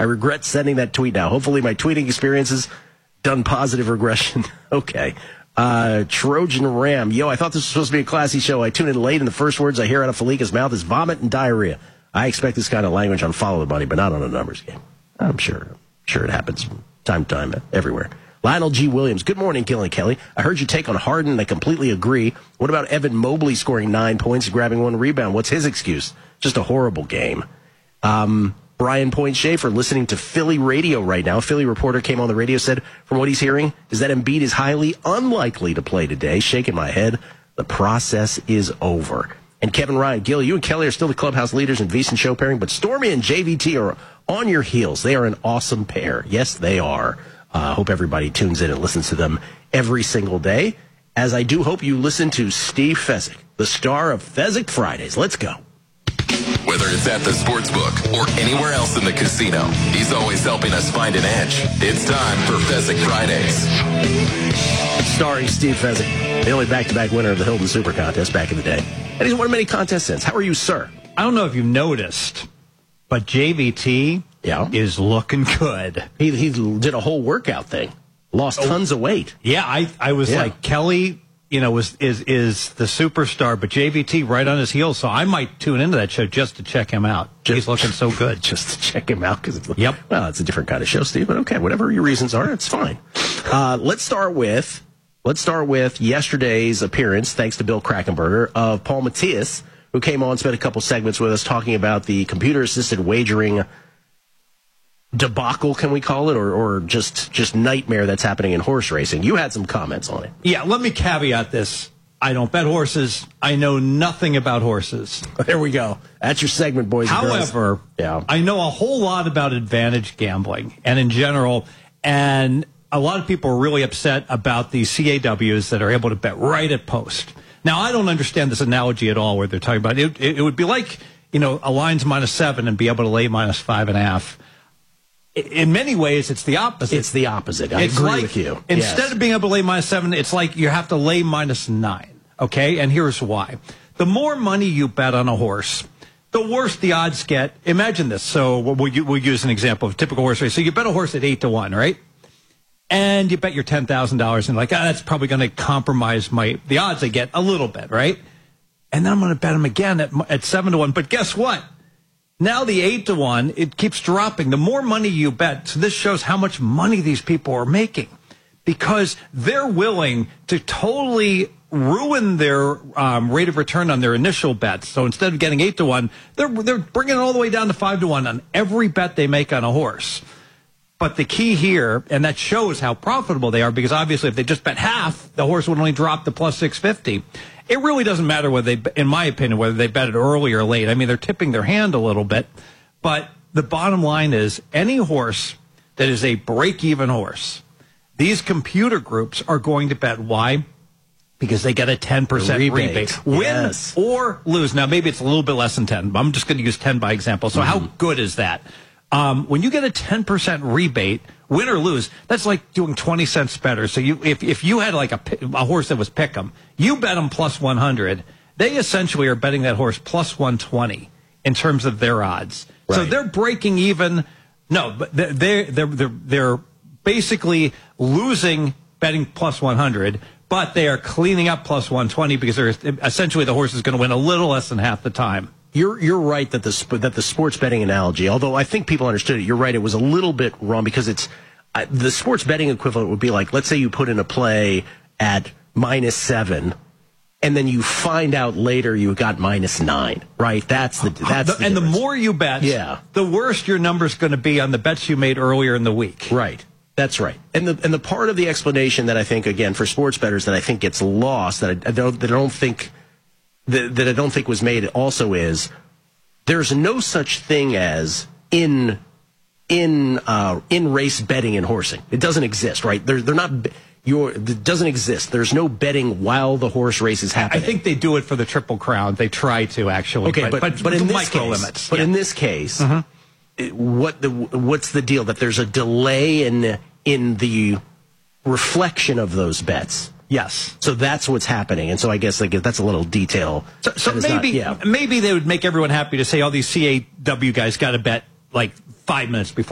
I regret sending that tweet now. Hopefully my tweeting experience has done positive regression. Okay. Trojan Ram. Yo, I thought this was supposed to be a classy show. I tuned in late, and the first words I hear out of Falika's mouth is vomit and diarrhea. I expect this kind of language on Follow the Money, but not on a numbers game. I'm sure it happens from time to time everywhere. Lionel G. Williams. Good morning, Gil and Kelly. I heard your take on Harden, and I completely agree. What about Evan Mobley scoring 9 points and grabbing 1 rebound? What's his excuse? Just a horrible game. Brian Point Schaefer, listening to Philly radio right now. Philly reporter came on the radio, said from what he's hearing is that Embiid is highly unlikely to play today. Shaking my head. The process is over. And Kevin Ryan, Gil, you and Kelly are still the clubhouse leaders in VEASAN show pairing, but Stormy and JVT are on your heels. They are an awesome pair. Yes, they are. Hope everybody tunes in and listens to them every single day, as I do hope you listen to Steve Fezzik, the star of Fezzik Fridays. Let's go. Whether it's at the sportsbook or anywhere else in the casino, he's always helping us find an edge. It's time for Fezzik Fridays. Starring Steve Fezzik, the only back-to-back winner of the Hilton Super Contest back in the day. And he's won many contests since. How are you, sir? I don't know if you've noticed, but JVT is looking good. He did a whole workout thing. Lost tons of weight. Yeah, I was like, Kelly, is the superstar, but JVT right on his heels, so I might tune into that show just to check him out. He's looking so good. Just to check him out, because well, it's a different kind of show, Steve, but okay, whatever your reasons are, it's fine. Let's start with yesterday's appearance, thanks to Bill Krackomberger, of Paul Matthias, who came on, spent a couple segments with us talking about the computer-assisted wagering debacle, can we call it, or just nightmare that's happening in horse racing. You had some comments on it. Yeah, let me caveat this. I don't bet horses. I know nothing about horses. There we go. That's your segment, boys and girls. However, I know a whole lot about advantage gambling and in general, and a lot of people are really upset about the CAWs that are able to bet right at post. Now, I don't understand this analogy at all where they're talking about it. It would be like, a line's -7 and be able to lay -5.5. In many ways, it's the opposite. It's the opposite. I agree with you. Instead of being able to lay -7, it's like you have to lay -9. Okay? And here's why. The more money you bet on a horse, the worse the odds get. Imagine this. So we'll use an example of a typical horse race. So you bet a horse at 8-1, right? And you bet your $10,000 and that's probably going to compromise the odds I get a little bit, right? And then I'm going to bet them again at 7-1. But guess what? Now the 8-1, it keeps dropping. The more money you bet, so this shows how much money these people are making, because they're willing to totally ruin their rate of return on their initial bets. So instead of getting 8-1, they're bringing it all the way down to 5-1 on every bet they make on a horse. But the key here, and that shows how profitable they are, because obviously if they just bet half, the horse would only drop to +650. It really doesn't matter whether in my opinion, whether they bet it early or late. I mean, they're tipping their hand a little bit. But the bottom line is, any horse that is a break-even horse, these computer groups are going to bet. Why? Because they get a 10% rebate. Win or lose. Now, maybe it's a little bit less than 10, but I'm just going to use 10 by example. So how good is that? When you get a 10% rebate, win or lose, that's like doing 20 cents better. So if you had a horse that was pick'em, you bet them +100. They essentially are betting that horse +120 in terms of their odds. Right. So they're breaking even. No, but they're basically losing betting +100, but they are cleaning up +120 because they're essentially the horse is going to win a little less than half the time. You're right that the sports betting analogy, although I think people understood it, you're right, it was a little bit wrong, because it's the sports betting equivalent would be like, let's say you put in a play at -7, and then you find out later you got -9, right? That's the and the more you bet, the worse your number's going to be on the bets you made earlier in the week. Right. That's right. And the part of the explanation that I think, again, for sports bettors that I think gets lost, that I don't think was made also is, there's no such thing as in race betting in horsing. It doesn't exist, right? It doesn't exist. There's no betting while the horse race is happening. I think they do it for the Triple Crown. They try to, actually. Okay, but in this case, limits. In this case, what's the deal? That there's a delay in the reflection of those bets. Yes. So that's what's happening. And so I guess that's a little detail. So maybe they would make everyone happy to say all these CAW guys got to bet 5 minutes before